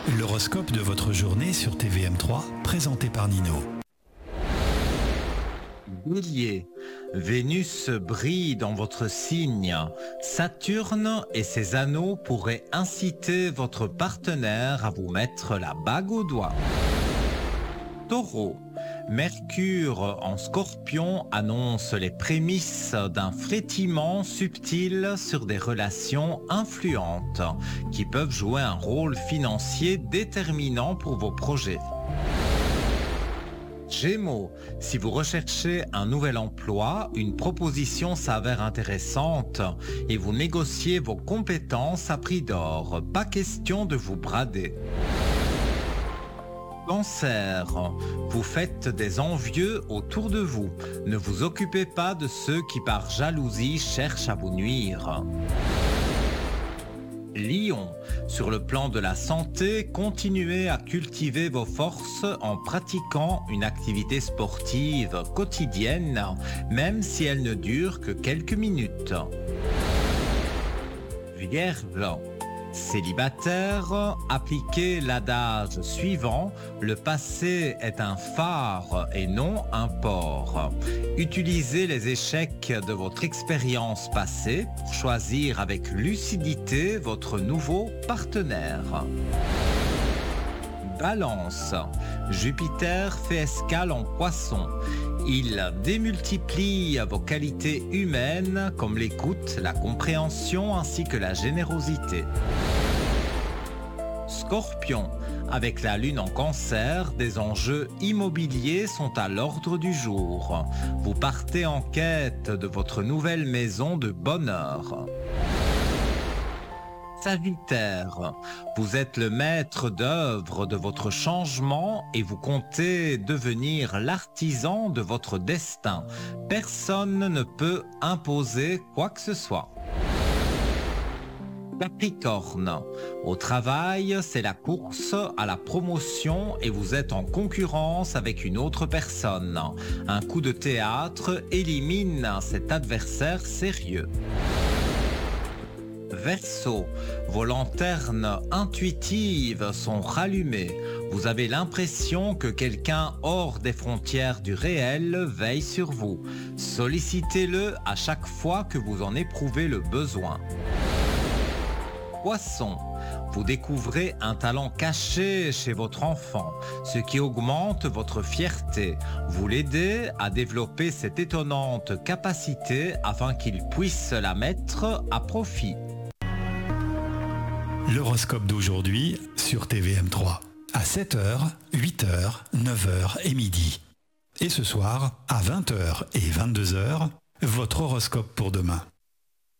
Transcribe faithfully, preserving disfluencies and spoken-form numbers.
L'horoscope de votre journée sur T V M trois, présenté par Nino. Bélier, Vénus brille dans votre signe. Saturne et ses anneaux pourraient inciter votre partenaire à vous mettre la bague au doigt. Taureau, Mercure en Scorpion annonce les prémices d'un frétillement subtil sur des relations influentes qui peuvent jouer un rôle financier déterminant pour vos projets. Gémeaux, si vous recherchez un nouvel emploi, une proposition s'avère intéressante et vous négociez vos compétences à prix d'or. Pas question de vous brader. Cancer, vous faites des envieux autour de vous. Ne vous occupez pas de ceux qui par jalousie cherchent à vous nuire. Lion, sur le plan de la santé, continuez à cultiver vos forces en pratiquant une activité sportive quotidienne, même si elle ne dure que quelques minutes. Vierge, célibataire, appliquez l'adage suivant: le passé est un phare et non un port. Utilisez les échecs de votre expérience passée pour choisir avec lucidité votre nouveau partenaire. Balance, Jupiter fait escale en Poisson. Il démultiplie vos qualités humaines comme l'écoute, la compréhension ainsi que la générosité. Scorpion, avec la lune en Cancer, des enjeux immobiliers sont à l'ordre du jour. Vous partez en quête de votre nouvelle maison de bonheur. Sagittaire, vous êtes le maître d'œuvre de votre changement et vous comptez devenir l'artisan de votre destin. Personne ne peut imposer quoi que ce soit. Capricorne, au travail, c'est la course à la promotion et vous êtes en concurrence avec une autre personne. Un coup de théâtre élimine cet adversaire sérieux. Verseau, vos lanternes intuitives sont rallumées. Vous avez l'impression que quelqu'un hors des frontières du réel veille sur vous. Sollicitez-le à chaque fois que vous en éprouvez le besoin. Poisson, vous découvrez un talent caché chez votre enfant, ce qui augmente votre fierté. Vous l'aidez à développer cette étonnante capacité afin qu'il puisse la mettre à profit. L'horoscope d'aujourd'hui sur T V M trois. À sept heures, huit heures, neuf heures et midi. Et ce soir, à vingt heures et vingt-deux heures, votre horoscope pour demain.